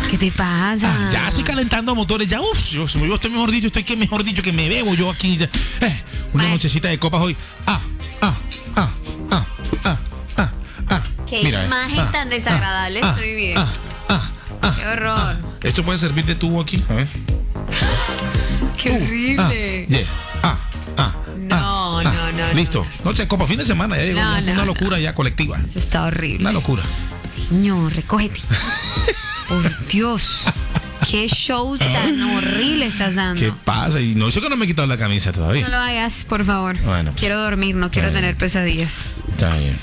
¿Qué te pasa? Ya estoy calentando motores, ya, yo estoy mejor dicho que me bebo yo aquí. Una nochecita de copas hoy. Qué Mira, imagen tan desagradable estoy viendo. Qué horror. Esto puede servir de tubo aquí, a ver. Qué horrible. No. Listo. Noche de copa, fin de semana, ya llegó. Es una locura ya colectiva. Eso está horrible. Una locura. Niño, recógete. Por Dios. Qué show tan horrible estás dando. ¿Qué pasa? Y no, eso que no me he quitado la camisa todavía. No lo hagas, por favor. Bueno, pues, quiero dormir, no quiero tener pesadillas. Está bien.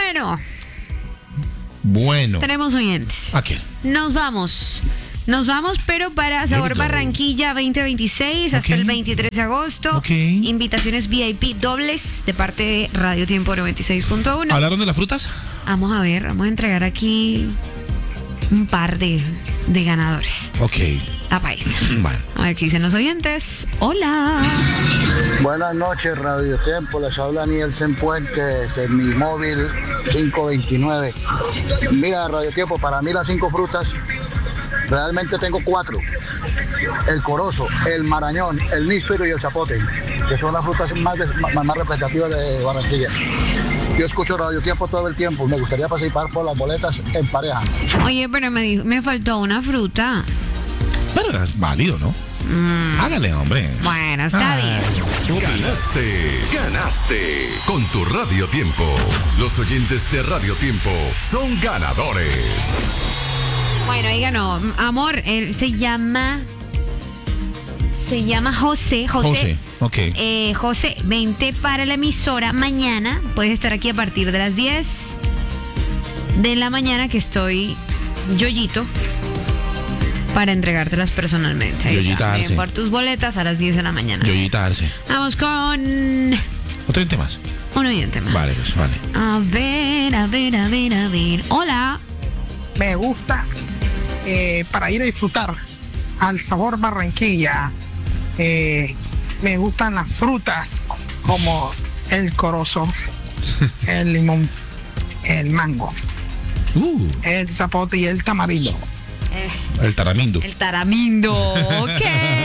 Bueno. Tenemos oyentes. ¿A qué? Nos vamos, pero para Sabor Barranquilla 2026 hasta el 23 de agosto. Invitaciones VIP dobles de parte de Radio Tiempo 96.1. ¿Hablaron de las frutas? Vamos a entregar aquí un par de ganadores. Ok. A país. Bueno. A ver qué dicen los oyentes. Hola. Buenas noches, Radio Tiempo. Les habla Nielsen Puentes en mi móvil 529. Mira, Radio Tiempo, para mí las 5 frutas, realmente tengo 4. El corozo, el marañón, el níspero y el zapote, que son las frutas más representativas de Barranquilla. Yo escucho Radio Tiempo todo el tiempo. Me gustaría participar por las boletas en pareja. Oye, pero me faltó una fruta. Pero es válido, ¿no? Hágale, hombre. Bueno, está bien. Ganaste con tu Radio Tiempo. Los oyentes de Radio Tiempo son ganadores. Bueno, ahí ganó. Amor, él se llama José. Ok. José, vente para la emisora mañana. Puedes estar aquí a partir de las 10 de la mañana, que estoy yoyito para entregártelas personalmente. Yoyita Arce. Por tus boletas a las 10 de la mañana. Yoyita Arce. Vamos con... ¿Otro oyente más? Un oyente más. Vale, pues, vale. A ver. Hola. Me gusta para ir a disfrutar al Sabor Barranquilla. Me gustan las frutas como el corozo, el limón, el mango, el zapote y el tamarindo. El taramindo. El taramindo, ok.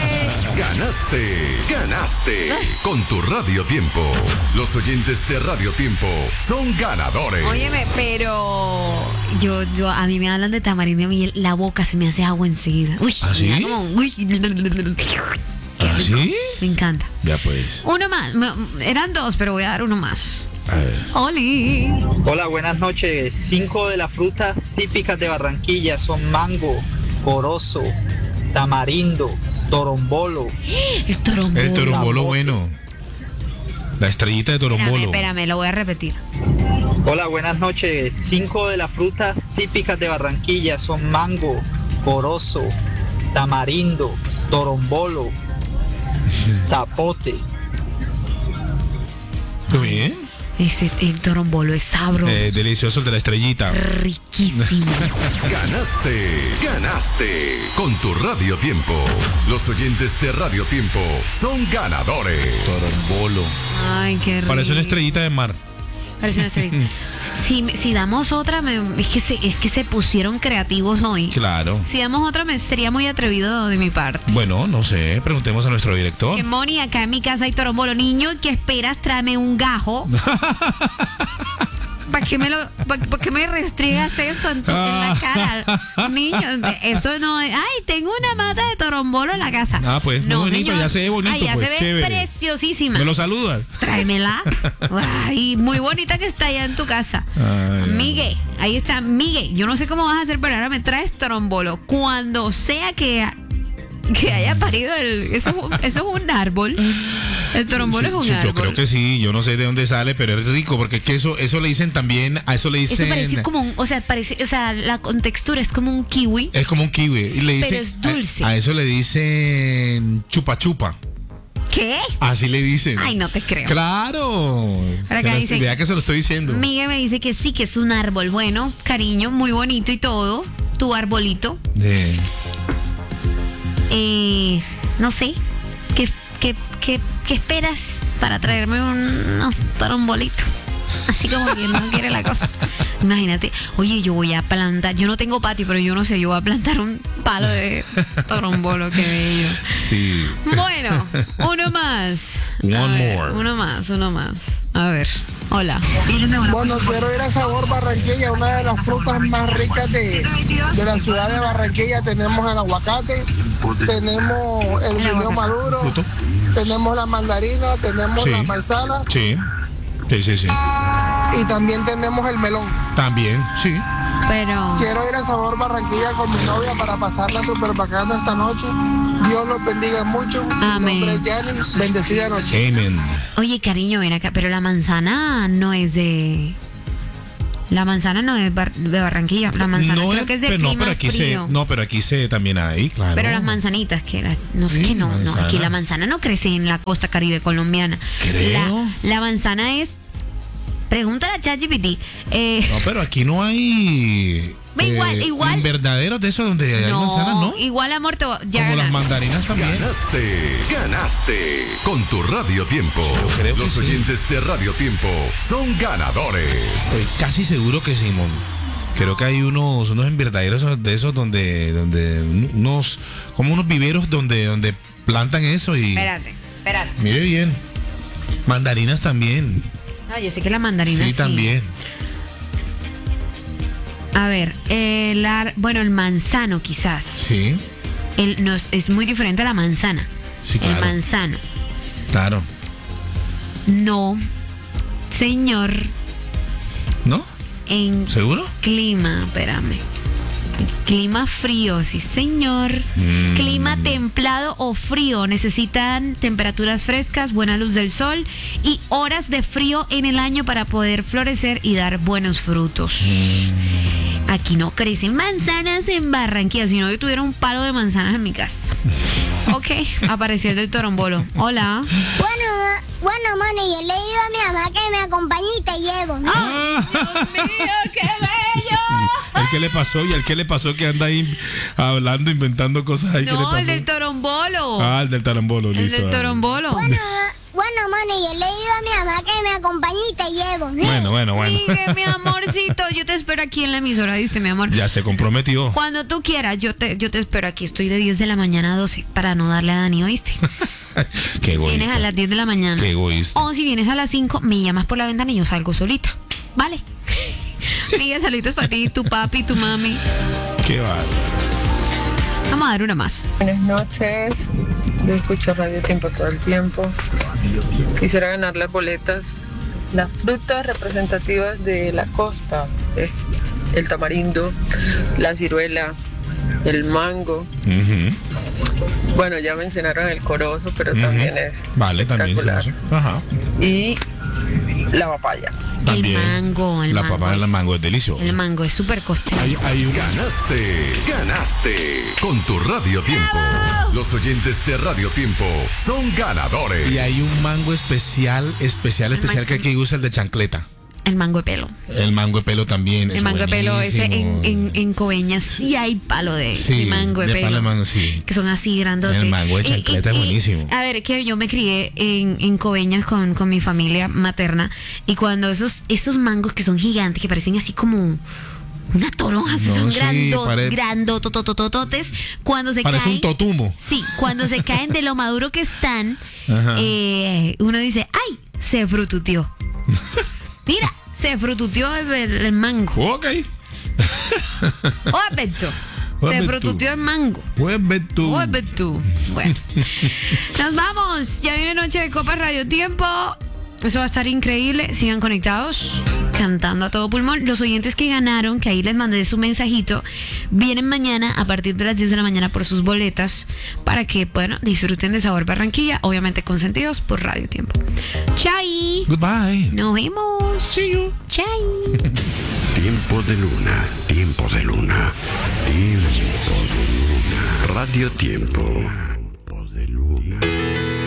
Ganaste con tu Radio Tiempo. Los oyentes de Radio Tiempo son ganadores. Óyeme, pero a mí me hablan de tamarindo y la boca se me hace agua enseguida. Uy, ¿Ah, sí? ¿Ah, sí? Me encanta. Ya pues. Uno más. Eran 2, pero voy a dar uno más. A ver. ¡Oli! Hola, buenas noches. 5 de las frutas típicas de Barranquilla son mango, corozo, tamarindo, torombolo. El torombolo. El torombolo bueno. La estrellita de torombolo. Espérame, lo voy a repetir. Hola, buenas noches. 5 de las frutas típicas de Barranquilla son mango, corozo, tamarindo, torombolo, zapote. ¿Muy bien? El torombolo es sabroso. Delicioso el de la estrellita. Riquísimo. Ganaste con tu Radio Tiempo. Los oyentes de Radio Tiempo son ganadores. Torombolo. Ay, qué rico. Parece una estrellita de mar. Parece una estrellita. Si damos otra, es que se pusieron creativos hoy. Claro. Si damos otra, sería muy atrevido de mi parte. Bueno, no sé, preguntemos a nuestro director. Que Moni, acá en mi casa hay torombolo. Niño, ¿qué esperas? Tráeme un gajo. ¿Para qué me restriegas eso en la cara? Niño, eso no es... Ay, tengo una mata de torombolo en la casa. Ah, pues, no, muy bonito, ya se ve bonito. Ay, ya pues, se ve chévere. preciosísima. ¿Me lo saludas? Tráemela. Ay, muy bonita que está allá en tu casa. Ay, Miguel, ahí está Miguel. Yo no sé cómo vas a hacer, pero ahora me traes torombolo. Cuando sea que haya parido eso es un árbol. El torombolo es un árbol. Yo creo que sí, yo no sé de dónde sale, pero es rico, porque es que eso le dicen también, a eso le dicen... Eso parece como la contextura es como un kiwi. Es como un kiwi. Y le dicen, pero es dulce. A eso le dicen chupa chupa. ¿Qué? Así le dicen. Ay, no te creo. Claro. Vea que se lo estoy diciendo. Miguel me dice que sí, que es un árbol. Bueno, cariño, muy bonito y todo. Tu arbolito. No sé. ¿Qué esperas para traerme unos torombolitos? Así como quien no quiere la cosa. Imagínate, oye, yo voy a plantar, yo no tengo patio, pero yo no sé, yo voy a plantar un palo de torombolo, qué bello. Sí. Bueno, uno más. One more. Uno más. A ver, hola. Bueno, quiero ir a Sabor Barranquilla, una de las frutas más ricas de la ciudad de Barranquilla. Tenemos el aguacate, tenemos el guineo maduro, ¿Fruto? tenemos la mandarina, tenemos Sí. la manzana Sí. Sí. y también tenemos el melón. También, sí. Pero, Quiero ir a Sabor Barranquilla con mi novia para pasarla súper bacana esta noche. Dios los bendiga mucho. Amén. Mi nombre es Yanis. Bendecida noche. Amen. oye, cariño, ven acá, pero la manzana no es de... La manzana no es de Barranquilla, la manzana creo que es de clima pero aquí frío. pero aquí se también hay, claro. Pero las manzanitas, no sé Sí, qué, no, manzana. aquí la manzana no crece en la costa caribe colombiana. Creo. La manzana es... Pregúntale a ChatGPT. No, pero aquí no hay... Ve, igual. Verdaderos de esos donde hay manzanas, ¿no? Igual, amor, ya Como las ganaste. mandarinas también. Ganaste con tu Radio Tiempo. Yo creo que Los sí. oyentes de Radio Tiempo son ganadores. Estoy casi seguro que Simón. Creo que hay unos verdaderos de esos donde como unos viveros donde plantan eso y Espérate. mire bien. Mandarinas también. No, yo sé que la mandarina Sí, también. A ver, el manzano quizás. Sí, Es muy diferente a la manzana. sí, claro. El manzano. Claro. No, señor, ¿No? en ¿Seguro? clima, espérame. Clima frío, sí señor. Clima templado o frío. Necesitan temperaturas frescas, buena luz del sol y horas de frío en el año para poder florecer y dar buenos frutos. Aquí no crecen manzanas en Barranquilla. Si no, yo tuviera un palo de manzanas en mi casa. Ok, apareció el del torombolo. Hola. Bueno, mano, yo le digo a mi mamá que me acompañe y te llevo. ¡Qué bello! ¿El qué le pasó? ¿Y el qué le pasó que anda ahí hablando, inventando cosas ahí? ¿Qué le No, pasó? el del torombolo. Ah, el del tarambolo, El listo. del dale. torombolo. Bueno, mano, yo le digo a mi mamá que me acompañe y te llevo. Bueno. Miguel, mi amorcito, yo te espero aquí en la emisora, ¿viste, mi amor? Ya se comprometió. Cuando tú quieras, yo te espero aquí. Estoy de 10 de la mañana a 12 para no darle a Dani, ¿oíste? Qué egoísta. Vienes a las 10 de la mañana. Qué egoísta. O si vienes a las 5, me llamas por la ventana y yo salgo solita. ¿Vale? Miguel, saluditos para ti, tu papi, tu mami. Qué bárbaro. Vamos a dar una más. Buenas noches, yo escucho Radio Tiempo todo el tiempo. Quisiera ganar las boletas. Las frutas representativas de la costa es el tamarindo, la ciruela, el mango. Ujú. Bueno, ya mencionaron el corozo, pero Ujú. también es Vale, también. espectacular. se Ajá. Y la papaya. También. El La mango. papaya, el es- mango es delicioso. El mango es súper costoso. Hay un... Ganaste con tu Radio Tiempo. Los oyentes de Radio Tiempo son ganadores. Y hay un mango especial mango. que aquí usa el de chancleta. El mango de pelo. El mango de pelo también. El es mango de pelo, ese buenísimo. en Coveñas sí hay palo de Sí, mango de de pelo. palo de mango, sí. Que son así grandotes. El mango de chancleta es buenísimo. A ver, que yo me crié en Coveñas con mi familia materna. Y cuando esos mangos que son gigantes, que parecen así como una toronja, No, son sí, grandototototes, cuando se Parece caen. un totumo. Sí, cuando se caen de lo maduro que están, Ajá. uno dice, ¡ay! Se frututeó. Mira, se frututeó el mango. Ok. ¡Oh, Beto! Oh, Se Beto. frututeó el mango. Vuelve tú. ¡Oh, Beto! Bueno, nos vamos. Ya viene Noche de Copas Radio Tiempo. Eso va a estar increíble. Sigan conectados, cantando a todo pulmón. Los oyentes que ganaron, que ahí les mandé su mensajito, vienen mañana a partir de las 10 de la mañana por sus boletas para que, bueno, disfruten de Sabor Barranquilla, obviamente consentidos por Radio Tiempo. ¡Chai! Goodbye. Nos vemos. See you. ¡Chai! Tiempo de luna, tiempo de luna, tiempo de luna. Radio Tiempo.